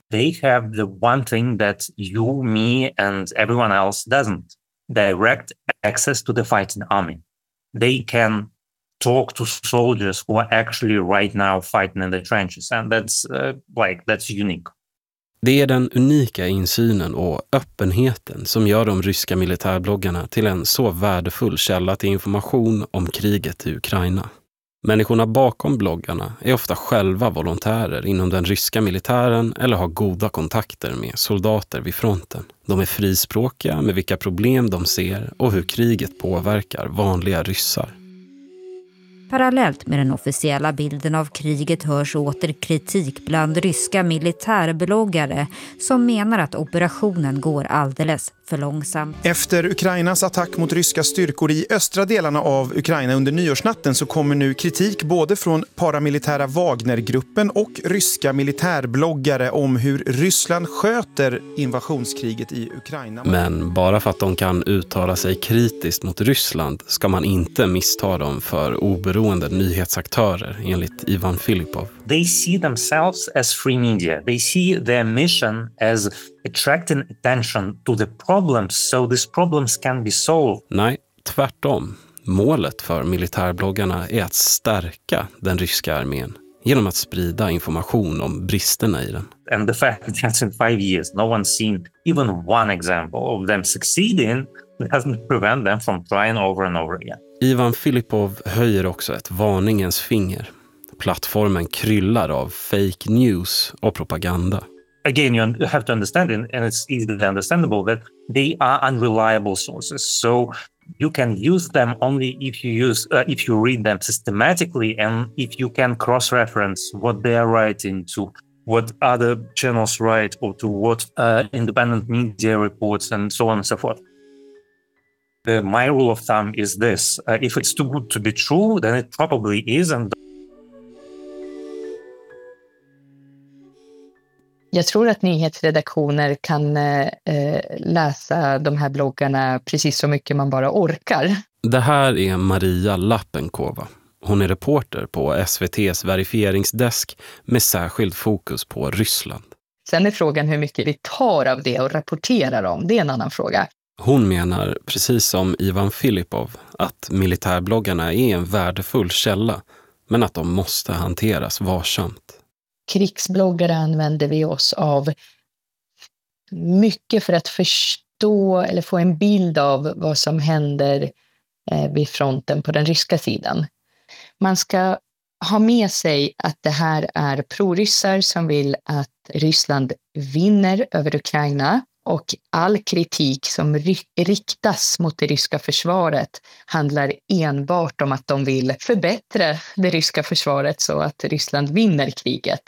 they have the one thing that you, me, and everyone else doesn't: direct access to the fighting army. They can talk to soldiers who are actually right now fighting in the trenches, and that's unique. Det är den unika insynen och öppenheten som gör de ryska militärbloggarna till en så värdefull källa till information om kriget i Ukraina. Människorna bakom bloggarna är ofta själva volontärer inom den ryska militären eller har goda kontakter med soldater vid fronten. De är frispråkiga med vilka problem de ser och hur kriget påverkar vanliga ryssar. Parallellt med den officiella bilden av kriget hörs åter kritik bland ryska militärbloggare som menar att operationen går alldeles för långsamt. Efter Ukrainas attack mot ryska styrkor i östra delarna av Ukraina under nyårsnatten så kommer nu kritik både från paramilitära Wagnergruppen och ryska militärbloggare om hur Ryssland sköter invasionskriget i Ukraina. Men bara för att de kan uttala sig kritiskt mot Ryssland ska man inte missta dem för oberoende nyhetsaktörer, enligt Ivan Filipov. They see themselves as free media. They see their mission as attracting attention to the problems so these problems can be solved. Nej, tvärtom. Målet för militärbloggarna är att stärka den ryska armén genom att sprida information om bristerna i den. And the fact that in 5 years no one's seen even one example of them succeeding doesn't prevent them from trying over and over again. Ivan Filipov höjer också ett varningens finger. Plattformen kryllar av fake news och propaganda. Again, you have to understand, and it's easily understandable, that they are unreliable sources. So you can use them only if you read them systematically and if you can cross-reference what they are writing to what other channels write or to what independent media reports and so on and so forth. My rule of thumb is this: if it's too good to be true, then it probably isn't. Jag tror att nyhetsredaktioner kan läsa de här bloggarna precis så mycket man bara orkar. Det här är Maria Lappenkova. Hon är reporter på SVT:s verifieringsdesk med särskild fokus på Ryssland. Sen är frågan hur mycket vi tar av det och rapporterar om. Det är en annan fråga. Hon menar, precis som Ivan Filipov, att militärbloggarna är en värdefull källa, men att de måste hanteras varsamt. Krigsbloggare använder vi oss av mycket för att förstå eller få en bild av vad som händer vid fronten på den ryska sidan. Man ska ha med sig att det här är proryssar som vill att Ryssland vinner över Ukraina, och all kritik som riktas mot det ryska försvaret handlar enbart om att de vill förbättra det ryska försvaret så att Ryssland vinner kriget.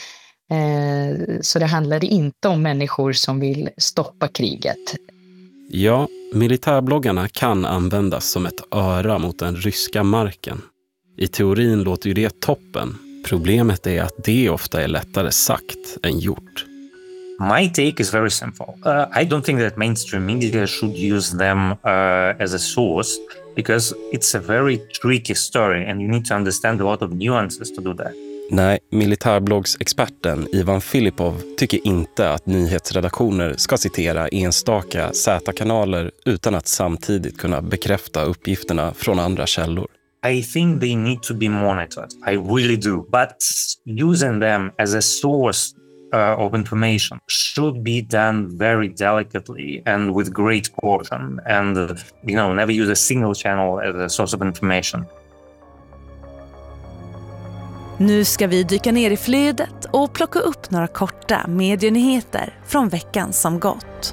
Så det handlar inte om människor som vill stoppa kriget. Ja, militärbloggarna kan användas som ett öra mot den ryska marken. I teorin låter ju det toppen. Problemet är att det ofta är lättare sagt än gjort. My take is very simple. I don't think that mainstream media should use them as a source because it's a very tricky story and you need to understand a lot of nuances to do that. Nej, militärbloggsexperten Ivan Filipov tycker inte att nyhetsredaktioner ska citera enstaka Z-kanaler utan att samtidigt kunna bekräfta uppgifterna från andra källor. I think they need to be monitored. I really do. But using them as a source of information should be done very delicately and with great caution, and never use a single channel as a source of information. Nu ska vi dyka ner i flödet och plocka upp några korta medienyheter från veckan som gått.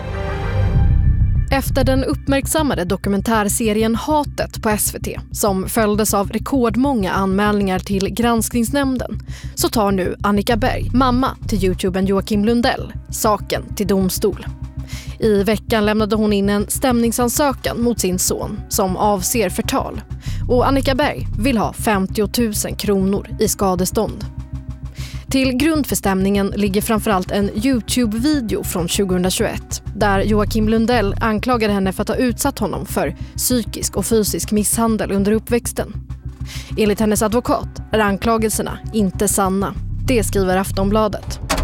Efter den uppmärksammade dokumentärserien Hatet på SVT, som följdes av rekordmånga anmälningar till granskningsnämnden, så tar nu Annika Berg, mamma till YouTubern Joakim Lundell, saken till domstol. I veckan lämnade hon in en stämningsansökan mot sin son som avser förtal. Och Annika Berg vill ha 50 000 kronor i skadestånd. Till grund för stämningen ligger framförallt en YouTube-video från 2021 där Joakim Lundell anklagade henne för att ha utsatt honom för psykisk och fysisk misshandel under uppväxten. Enligt hennes advokat är anklagelserna inte sanna. Det skriver Aftonbladet.